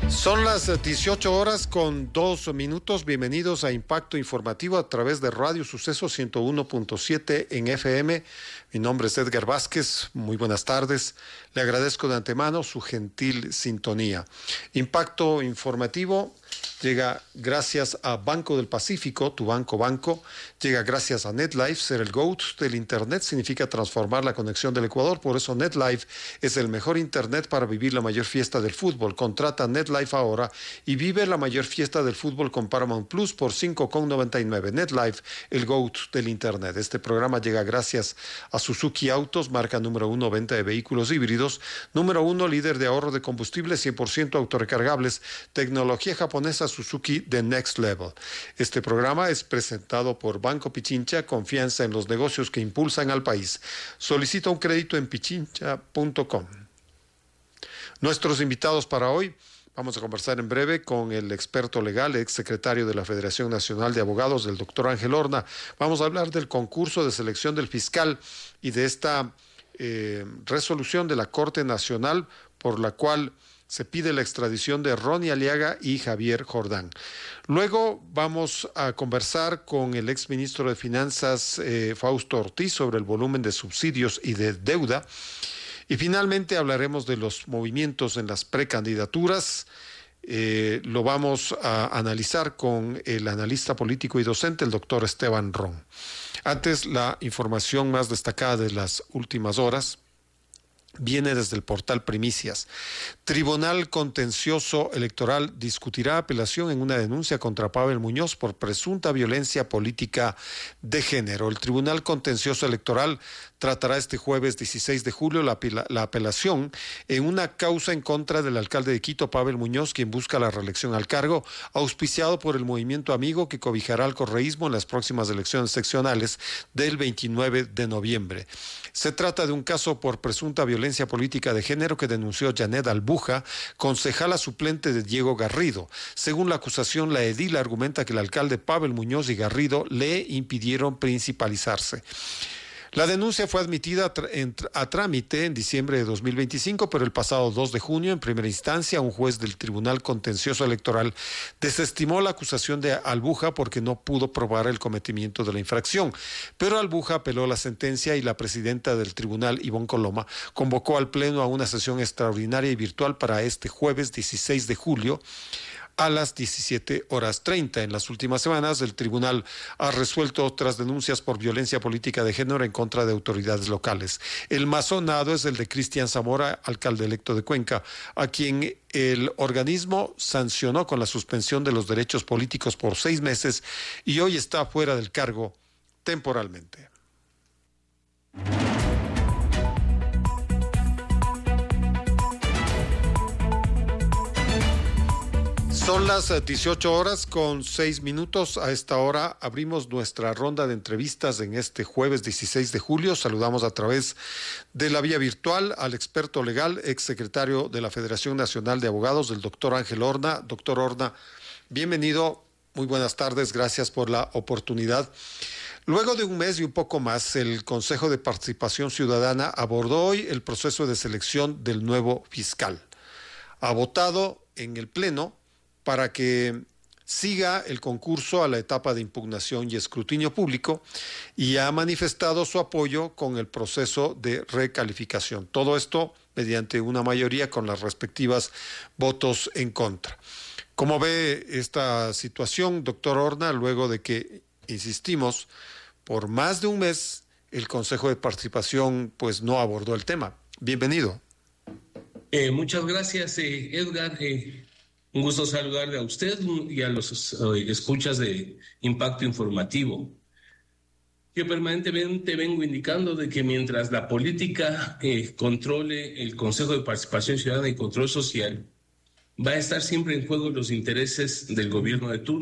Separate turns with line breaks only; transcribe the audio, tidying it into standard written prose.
Son las 18 horas con 2 minutos. Bienvenidos a Impacto Informativo a través de Radio Suceso 101.7 en FM. Mi nombre es Edgar Vázquez. Muy buenas tardes. Le agradezco de antemano su gentil sintonía. Impacto Informativo llega gracias a Banco del Pacífico, tu banco. Llega gracias a NetLife. Ser el GOAT del Internet significa transformar la conexión del Ecuador. Por eso NetLife es el mejor Internet para vivir la mayor fiesta del fútbol. Contrata NetLife ahora y vive la mayor fiesta del fútbol con Paramount Plus por $5.99. NetLife, el GOAT del Internet. Este programa llega gracias a Suzuki Autos, marca número 1, venta de vehículos híbridos. Número 1, líder de ahorro de combustible, 100% autorrecargables. Tecnología japonesa Suzuki The Next Level. Este programa es presentado por Banco Pichincha, confianza en los negocios que impulsan al país. Solicita un crédito en pichincha.com. Nuestros invitados para hoy: vamos a conversar en breve con el experto legal, exsecretario de la Federación Nacional de Abogados, el doctor Ángel Horna. Vamos a hablar del concurso de selección del fiscal y de esta resolución de la Corte Nacional por la cual se pide la extradición de Ronnie Aliaga y Javier Jordán. Luego vamos a conversar con el exministro de Finanzas, Fausto Ortiz, sobre el volumen de subsidios y de deuda. Y finalmente hablaremos de los movimientos en las precandidaturas. Lo vamos a analizar con el analista político y docente, el doctor Esteban Ron. Antes, la información más destacada de las últimas horas viene desde el portal Primicias. Tribunal Contencioso Electoral discutirá apelación en una denuncia contra Pavel Muñoz por presunta violencia política de género. El Tribunal Contencioso Electoral tratará este jueves 16 de julio la apelación en una causa en contra del alcalde de Quito, Pavel Muñoz, quien busca la reelección al cargo, auspiciado por el Movimiento Amigo, que cobijará al correísmo en las próximas elecciones seccionales del 29 de noviembre. Se trata de un caso por presunta violencia política de género que denunció Janet Albuja, concejala suplente de Diego Garrido. Según la acusación, la edil argumenta que el alcalde Pavel Muñoz y Garrido le impidieron principalizarse. La denuncia fue admitida a trámite en diciembre de 2025, pero el pasado 2 de junio, en primera instancia, un juez del Tribunal Contencioso Electoral desestimó la acusación de Albuja porque no pudo probar el cometimiento de la infracción. Pero Albuja apeló la sentencia y la presidenta del tribunal, Ivonne Coloma, convocó al Pleno a una sesión extraordinaria y virtual para este jueves 16 de julio, a las 17:30. En las últimas semanas, el tribunal ha resuelto otras denuncias por violencia política de género en contra de autoridades locales. El más sonado es el de Cristian Zamora, alcalde electo de Cuenca, a quien el organismo sancionó con la suspensión de los derechos políticos por 6 meses y hoy está fuera del cargo temporalmente. Son las 18 horas con 6 minutos. A esta hora abrimos nuestra ronda de entrevistas en este jueves 16 de julio. Saludamos a través de la vía virtual al experto legal, exsecretario de la Federación Nacional de Abogados, el doctor Ángel Horna. Doctor Horna, bienvenido. Muy buenas tardes. Gracias por la oportunidad. Luego de un mes y un poco más, el Consejo de Participación Ciudadana abordó hoy el proceso de selección del nuevo fiscal. Ha votado en el Pleno para que siga el concurso a la etapa de impugnación y escrutinio público y ha manifestado su apoyo con el proceso de recalificación. Todo esto mediante una mayoría con las respectivas votos en contra. ¿Cómo ve esta situación, doctor Horna, luego de que, insistimos, por más de un mes el Consejo de Participación pues no abordó el tema? Bienvenido.
Muchas gracias, Edgar. Un gusto saludarle a usted y a los escuchas de Impacto Informativo. Yo permanentemente vengo indicando de que mientras la política controle el Consejo de Participación Ciudadana y Control Social, va a estar siempre en juego los intereses del gobierno de turno.